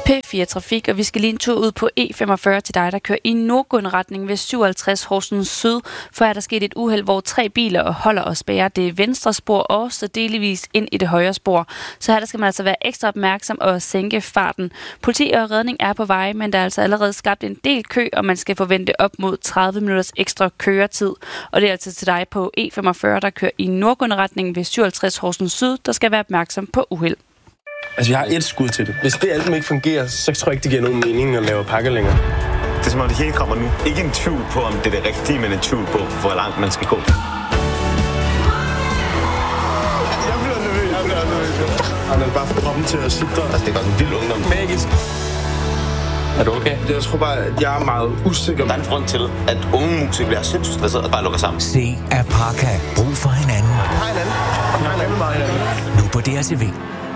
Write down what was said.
P4 Trafik, og vi skal lige en tur ud på E45 til dig, der kører i nordgående retning ved 57 Horsens Syd, for er der sket et uheld, hvor 3 biler holder og spærrer det venstre spor og så delvis ind i det højre spor. Så her der skal man altså være ekstra opmærksom og sænke farten. Politi og redning er på vej, men der er altså allerede skabt en del kø, og man skal forvente op mod 30 minutters ekstra køretid. Og det er altså til dig på E45, der kører i nordgående retning ved 57 Horsens Syd, der skal være opmærksom på uheld. Altså, jeg har et skud til det. Hvis det alt ikke fungerer, så tror jeg ikke, det giver nogen mening at lave pakker længere. Det er som om det hele kommer nu. Ikke en tvivl på, om det er det rigtige, men en tvivl på, hvor langt man skal gå. Jeg bliver nervøs. Han er bare for kroppen til at sidde der. Altså, det er bare en vild ungdom. Magisk. Er du okay? Jeg tror bare, at jeg er meget usikker. Der er en grund til, at unge musikere bliver sindssygt stresset og bare lukker sammen. Se at Parka. Brug for hinanden. Hej hinanden. Nu på DRTV.